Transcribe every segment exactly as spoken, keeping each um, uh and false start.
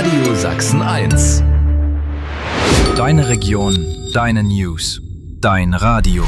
Radio Sachsen eins. Deine Region, deine News, dein Radio.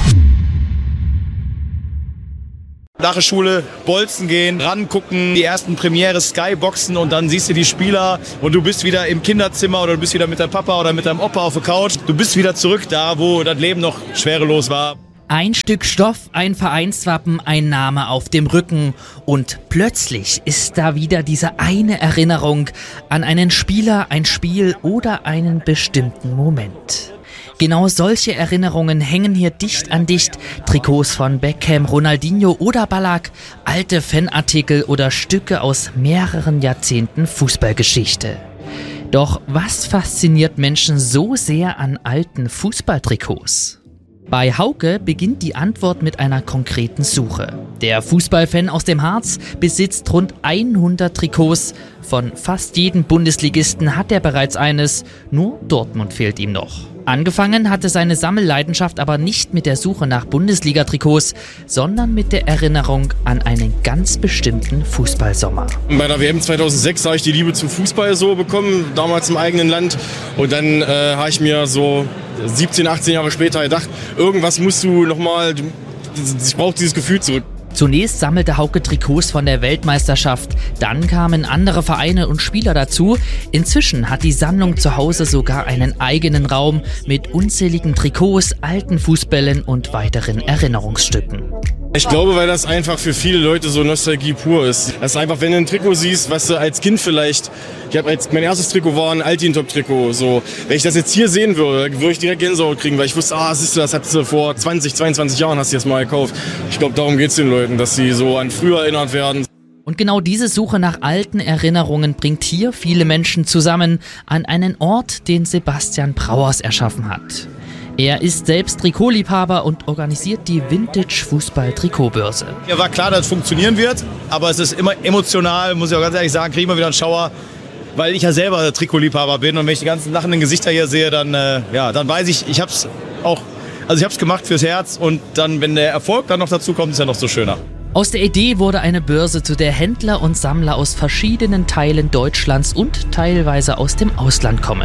Nach der Schule bolzen gehen, rangucken, die ersten Premiere Skyboxen und dann siehst du die Spieler und du bist wieder im Kinderzimmer oder du bist wieder mit deinem Papa oder mit deinem Opa auf der Couch. Du bist wieder zurück da, wo das Leben noch schwerelos war. Ein Stück Stoff, ein Vereinswappen, ein Name auf dem Rücken und plötzlich ist da wieder diese eine Erinnerung an einen Spieler, ein Spiel oder einen bestimmten Moment. Genau solche Erinnerungen hängen hier dicht an dicht. Trikots von Beckham, Ronaldinho oder Ballack, alte Fanartikel oder Stücke aus mehreren Jahrzehnten Fußballgeschichte. Doch was fasziniert Menschen so sehr an alten Fußballtrikots? Bei Hauke beginnt die Antwort mit einer konkreten Suche. Der Fußballfan aus dem Harz besitzt rund hundert Trikots. Von fast jedem Bundesligisten hat er bereits eines, nur Dortmund fehlt ihm noch. Angefangen hatte seine Sammelleidenschaft aber nicht mit der Suche nach Bundesliga-Trikots, sondern mit der Erinnerung an einen ganz bestimmten Fußballsommer. Bei der W M zweitausendsechs habe ich die Liebe zum Fußball so bekommen, damals im eigenen Land. Und dann äh, habe ich mir so siebzehn, achtzehn Jahre später gedacht, irgendwas musst du nochmal, ich brauche dieses Gefühl zurück. Zunächst sammelte Hauke Trikots von der Weltmeisterschaft, dann kamen andere Vereine und Spieler dazu. Inzwischen hat die Sammlung zu Hause sogar einen eigenen Raum mit unzähligen Trikots, alten Fußbällen und weiteren Erinnerungsstücken. Ich glaube, weil das einfach für viele Leute so Nostalgie pur ist. Das ist einfach, wenn du ein Trikot siehst, was du als Kind vielleicht, ich habe als mein erstes Trikot war ein Altintop-Trikot, so, wenn ich das jetzt hier sehen würde, würde ich direkt Gänsehaut kriegen, weil ich wusste, ah, siehst du, das hast du vor zwanzig, zweiundzwanzig Jahren hast du das mal gekauft. Ich glaube, darum geht es den Leuten, dass sie so an früher erinnert werden. Und genau diese Suche nach alten Erinnerungen bringt hier viele Menschen zusammen an einen Ort, den Sebastian Brauers erschaffen hat. Er ist selbst Trikotliebhaber und organisiert die Vintage-Fußball-Trikotbörse. Mir war klar, dass es funktionieren wird, aber es ist immer emotional, muss ich auch ganz ehrlich sagen, kriege ich immer wieder einen Schauer, weil ich ja selber Trikotliebhaber bin und wenn ich die ganzen lachenden Gesichter hier sehe, dann, äh, ja, dann weiß ich, ich habe es auch, also ich habe es gemacht fürs Herz und dann, wenn der Erfolg dann noch dazu kommt, ist ja noch so schöner. Aus der Idee wurde eine Börse, zu der Händler und Sammler aus verschiedenen Teilen Deutschlands und teilweise aus dem Ausland kommen.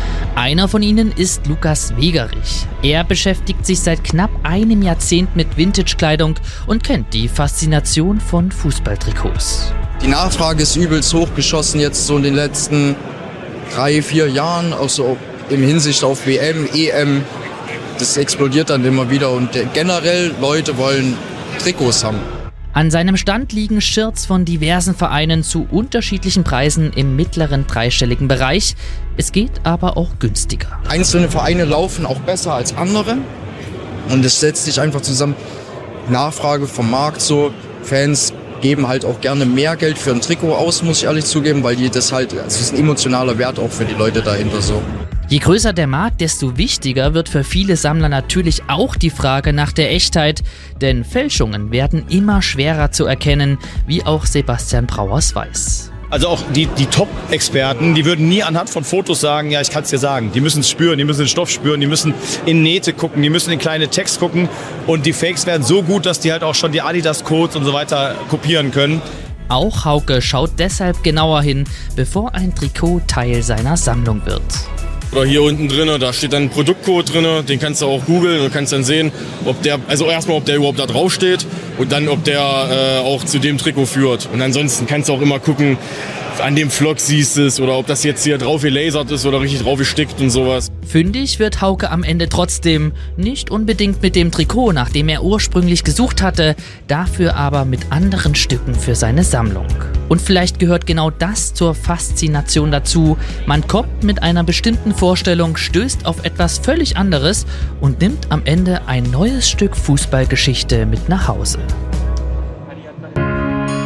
Einer von ihnen ist Lukas Wegerich. Er beschäftigt sich seit knapp einem Jahrzehnt mit Vintage-Kleidung und kennt die Faszination von Fußballtrikots. Die Nachfrage ist übelst hochgeschossen jetzt so in den letzten drei, vier Jahren, auch so in Hinsicht auf W M, E M. Das explodiert dann immer wieder und generell Leute wollen Trikots haben. An seinem Stand liegen Shirts von diversen Vereinen zu unterschiedlichen Preisen im mittleren dreistelligen Bereich. Es geht aber auch günstiger. Einzelne Vereine laufen auch besser als andere und es setzt sich einfach zusammen. Nachfrage vom Markt so, Fans geben halt auch gerne mehr Geld für ein Trikot aus, muss ich ehrlich zugeben, weil die das halt, es ist ein emotionaler Wert auch für die Leute dahinter so. Je größer der Markt, desto wichtiger wird für viele Sammler natürlich auch die Frage nach der Echtheit, denn Fälschungen werden immer schwerer zu erkennen, wie auch Sebastian Brauers weiß. Also auch die, die Top-Experten, die würden nie anhand von Fotos sagen, ja, ich kann es dir sagen. Die müssen es spüren, die müssen den Stoff spüren, die müssen in Nähte gucken, die müssen in kleine Text gucken und die Fakes werden so gut, dass die halt auch schon die Adidas-Codes und so weiter kopieren können. Auch Hauke schaut deshalb genauer hin, bevor ein Trikot Teil seiner Sammlung wird. Oder hier unten drin, da steht dann ein Produktcode drin, den kannst du auch googeln und kannst dann sehen, ob der, also erstmal, ob der überhaupt da drauf steht und dann, ob der äh, auch zu dem Trikot führt. Und ansonsten kannst du auch immer gucken, an dem Flock siehst es oder ob das jetzt hier drauf gelasert ist oder richtig drauf gestickt und sowas. Fündig wird Hauke am Ende trotzdem, nicht unbedingt mit dem Trikot, nach dem er ursprünglich gesucht hatte, dafür aber mit anderen Stücken für seine Sammlung. Und vielleicht gehört genau das zur Faszination dazu. Man kommt mit einer bestimmten Vorstellung, stößt auf etwas völlig anderes und nimmt am Ende ein neues Stück Fußballgeschichte mit nach Hause.